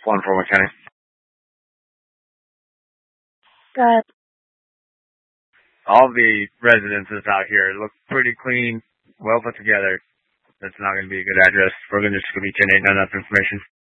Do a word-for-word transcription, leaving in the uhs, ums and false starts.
one for one county. Good. All the residences out here look pretty clean, well put together. That's not going to be a good address. We're going to just give you ten eight nine enough information.